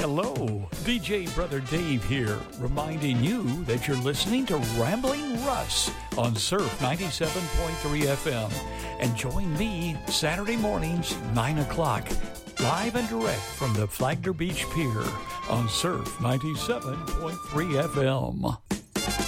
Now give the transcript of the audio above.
Hello, DJ Brother Dave here, reminding you that you're listening to Rambling Russ on Surf 97.3 FM. And join me Saturday mornings, 9 o'clock, live and direct from the Flagler Beach Pier on Surf 97.3 FM.